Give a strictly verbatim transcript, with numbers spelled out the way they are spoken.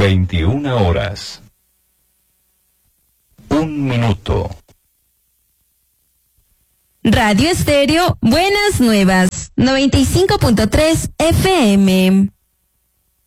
veintiuna horas. Un minuto. Radio Estéreo Buenas Nuevas, noventa y cinco punto tres F M.